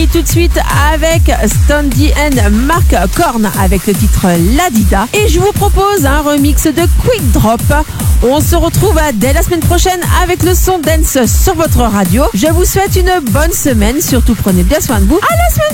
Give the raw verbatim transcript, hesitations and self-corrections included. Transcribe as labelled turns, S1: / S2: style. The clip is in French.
S1: Et tout de suite avec Standy and Mark Korn avec le titre Ladida. Et je vous propose un remix de Quick Drop. On se retrouve dès la semaine prochaine avec le son dance sur votre radio. Je vous souhaite une bonne semaine. Surtout prenez bien soin de vous. À la semaine